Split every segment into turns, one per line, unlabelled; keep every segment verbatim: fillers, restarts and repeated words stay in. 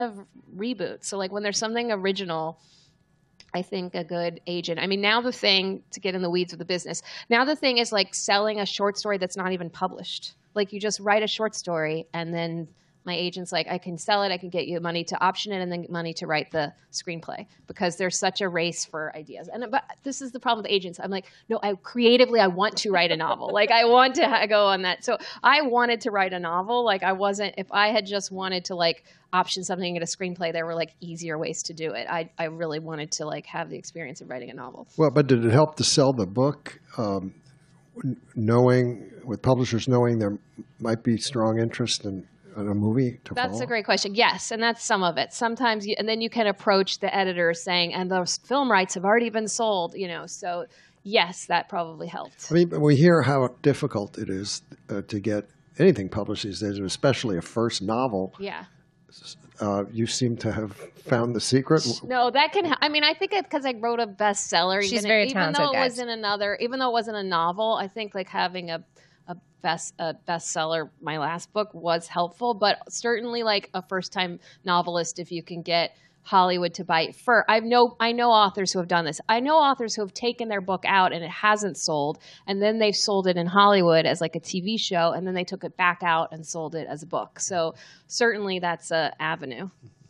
of reboots. So like when there's something original, I think a good agent. I mean, now the thing, to get in the weeds of the business, now the thing is like selling a short story that's not even published. Like you just write a short story and then my agent's like, I can sell it, I can get you money to option it and then money to write the screenplay, because there's such a race for ideas. And but this is the problem with agents. I'm like, no, I creatively, I want to write a novel. Like I want to ha- go on that. So I wanted to write a novel. Like I wasn't, if I had just wanted to like option something in a screenplay, there were like easier ways to do it. I, I really wanted to like have the experience of writing a novel.
Well, but did it help to sell the book, um, knowing, with publishers knowing there might be strong interest in a movie to
That's
follow?
a great question. Yes, and that's some of it. Sometimes, you, and then you can approach the editor saying, and those film rights have already been sold, you know, so yes, that probably helped.
I mean, we hear how difficult it is uh, to get anything published these days, especially a first novel.
Yeah.
Uh, you seem to have found the secret.
No, that can. Ha- I mean, I think it's because I wrote a bestseller.
She's
even,
very
even
talented,
though it
guys.
wasn't another, even though it wasn't a novel, I think like having a a best a bestseller, my last book, was helpful. But certainly, like a first time novelist, if you can get Hollywood to bite for, I know I know authors who have done this. I know authors who have taken their book out and it hasn't sold, and then they've sold it in Hollywood as like a T V show, and then they took it back out and sold it as a book. So certainly that's an avenue.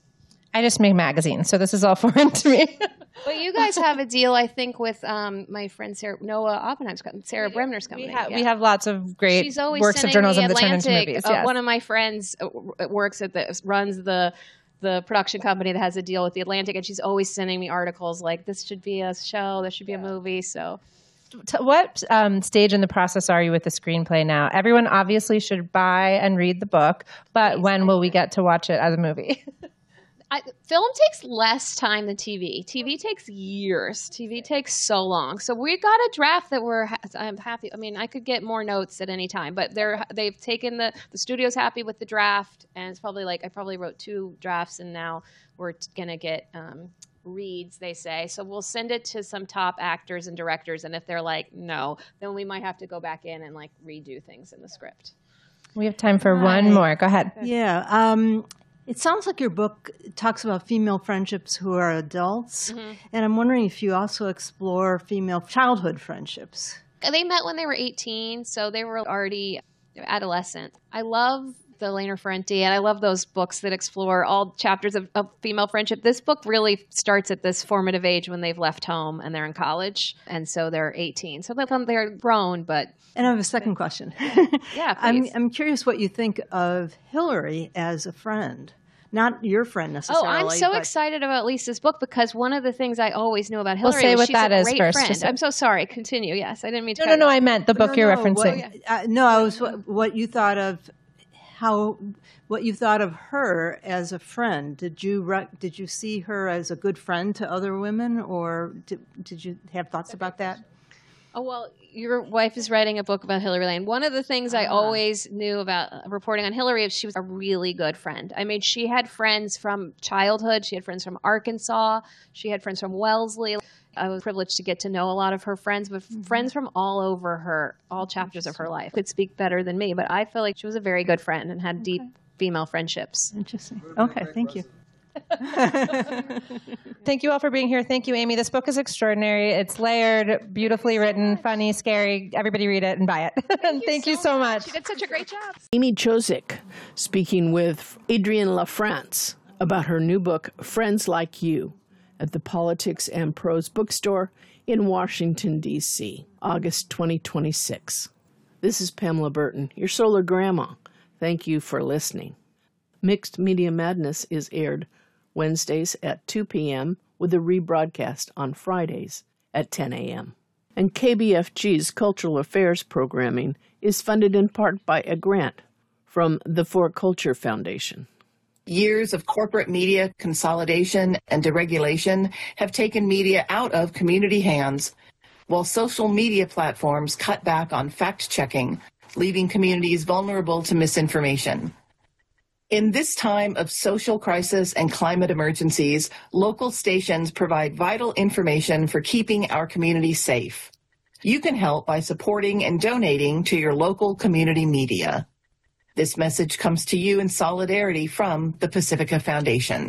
I just make magazines, so this is all foreign to me.
But you guys have a deal, I think, with um, my friend Sarah, Noah Oppenheim's company, Sarah Bremner's company.
We, ha-
yeah.
we have lots of great
She's always
works of
sending
journalism
me
that turn into
Atlantic.
movies.
Uh,
Yes.
One of my friends uh, works at the runs the the production company that has a deal with the Atlantic, and she's always sending me articles like, "This should be a show. This should be a movie." So.
T- What um, stage in the process are you with the screenplay now? Everyone obviously should buy and read the book, but when will we get to watch it as a movie?
I, film takes less time than T V. T V takes years. T V takes so long. So we got a draft that we're. Ha- I'm happy. I mean, I could get more notes at any time, but they're they've taken the the studio's happy with the draft, and it's probably like I probably wrote two drafts, and now we're t- gonna get um, reads. They say so. We'll send it to some top actors and directors, and if they're like no, then we might have to go back in and like redo things in the script.
We have time for one more. Go ahead.
Yeah. Um, it sounds like your book talks about female friendships who are adults. Mm-hmm. And I'm wondering if you also explore female childhood friendships.
They met when they were eighteen, so they were already adolescent. I love the Elena Ferrante, and I love those books that explore all chapters of, of female friendship. This book really starts at this formative age when they've left home and they're in college, and so they're eighteen. So they're grown, but...
And I have a second question.
Yeah,
I'm,
please.
I'm curious what you think of Hillary as a friend. Not your friend necessarily.
Oh, I'm so
but
excited about Lisa's book because one of the things I always knew about Hillary
We'll say
was
what
she's
that
a
is
great
first,
friend.
just-
I'm so sorry. Continue. Yes, I didn't mean to
No,
cut
no, no.
you.
I meant the book
No,
you're
no,
referencing.
What, uh, no, I was what, what you thought of how what you thought of her as a friend. Did you rec- did you see her as a good friend to other women, or did, did you have thoughts about that?
Oh, well, your wife is writing a book about Hillary Lane. One of the things I always knew about uh, reporting on Hillary is she was a really good friend. I mean, she had friends from childhood. She had friends from Arkansas. She had friends from Wellesley. I was privileged to get to know a lot of her friends, but mm-hmm. friends from all over her, all chapters of her life. Could speak better than me, but I feel like she was a very good friend and had okay. deep female friendships.
Interesting. Okay, thank you.
Thank you all for being here. Thank you, Amy. This book is extraordinary. It's layered, beautifully written, funny, scary. Everybody read it and buy it. Thank, you, Thank so you so much.
You did such a great job.
Amy Chozick speaking with Adrienne LaFrance about her new book, Friends Like You, at the Politics and Prose Bookstore in Washington, D C, August twenty twenty-six. This is Pamela Burton, your solar grandma. Thank you for listening. Mixed Media Madness is aired Wednesdays at two p.m. with a rebroadcast on Fridays at ten a.m. And K B F G's Cultural Affairs programming is funded in part by a grant from the For Culture Foundation.
Years of corporate media consolidation and deregulation have taken media out of community hands, while social media platforms cut back on fact-checking, leaving communities vulnerable to misinformation. In this time of social crisis and climate emergencies, local stations provide vital information for keeping our community safe. You can help by supporting and donating to your local community media. This message comes to you in solidarity from the Pacifica Foundation.